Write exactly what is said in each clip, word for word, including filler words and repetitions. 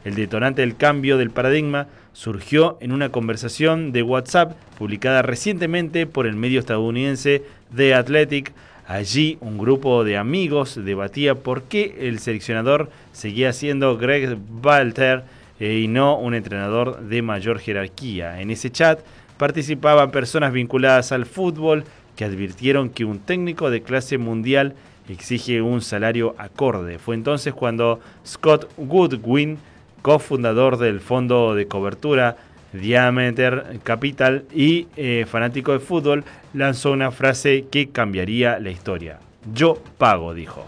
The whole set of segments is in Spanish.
El detonante del cambio del paradigma surgió en una conversación de WhatsApp publicada recientemente por el medio estadounidense The Athletic. Allí un grupo de amigos debatía por qué el seleccionador seguía siendo Greg Walter eh, y no un entrenador de mayor jerarquía. En ese chat participaban personas vinculadas al fútbol que advirtieron que un técnico de clase mundial exige un salario acorde. Fue entonces cuando Scott Goodwin, cofundador del fondo de cobertura Diameter Capital y eh, fanático de fútbol, lanzó una frase que cambiaría la historia. Yo pago, dijo.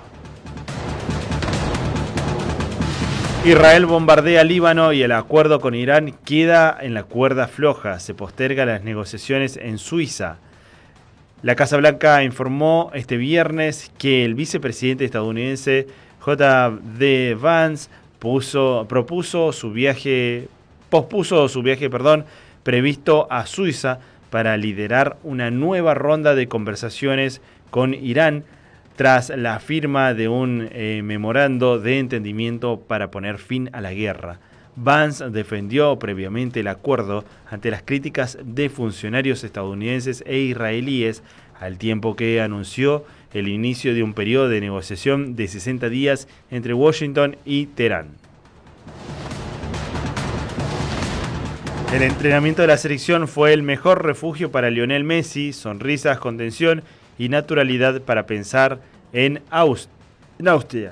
Israel bombardea Líbano y el acuerdo con Irán queda en la cuerda floja. Se postergan las negociaciones en Suiza. La Casa Blanca informó este viernes que el vicepresidente estadounidense J D Vance puso, propuso su viaje, pospuso su viaje, perdón, previsto a Suiza para liderar una nueva ronda de conversaciones con Irán tras la firma de un eh, memorando de entendimiento para poner fin a la guerra. Vance defendió previamente el acuerdo ante las críticas de funcionarios estadounidenses e israelíes, al tiempo que anunció el inicio de un periodo de negociación de sesenta días entre Washington y Teherán. El entrenamiento de la selección fue el mejor refugio para Lionel Messi, sonrisas, contención y naturalidad para pensar en Aust- en Austria.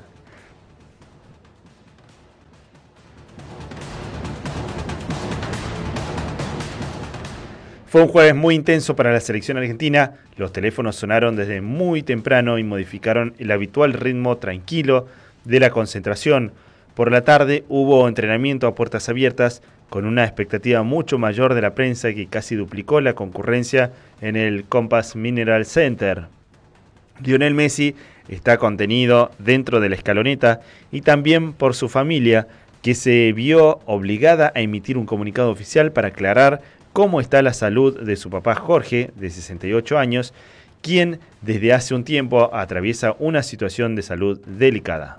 Fue un jueves muy intenso para la selección argentina. Los teléfonos sonaron desde muy temprano y modificaron el habitual ritmo tranquilo de la concentración. Por la tarde hubo entrenamiento a puertas abiertas con una expectativa mucho mayor de la prensa que casi duplicó la concurrencia en el Compass Mineral Center. Lionel Messi está contenido dentro de la escaloneta y también por su familia, que se vio obligada a emitir un comunicado oficial para aclarar cómo está la salud de su papá Jorge, de sesenta y ocho años, quien desde hace un tiempo atraviesa una situación de salud delicada.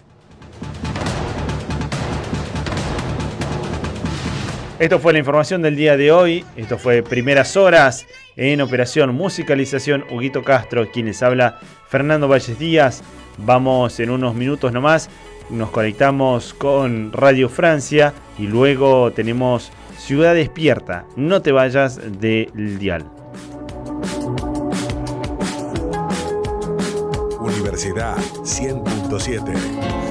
Esto fue la información del día de hoy. Esto fue Primeras Horas en Operación Musicalización. Huguito Castro, quien les habla, Fernando Valles Díaz. Vamos en unos minutos nomás. Nos conectamos con Radio Francia y luego tenemos Ciudad Despierta. No te vayas del dial. Universidad cien punto siete.